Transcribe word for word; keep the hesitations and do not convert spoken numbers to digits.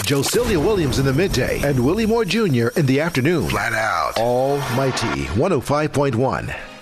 Josilia Williams in the midday and Willie Moore Junior in the afternoon. Flat out. Almighty one oh five point one.